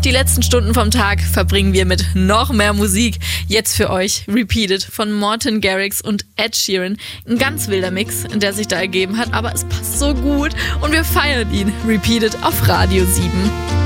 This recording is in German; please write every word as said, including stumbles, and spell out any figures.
Die letzten Stunden vom Tag verbringen wir mit noch mehr Musik. Jetzt für euch Repeated von Martin Garrix und Ed Sheeran. Ein ganz wilder Mix, der sich da ergeben hat, aber es passt so gut und wir feiern ihn. Repeated auf Radio sieben.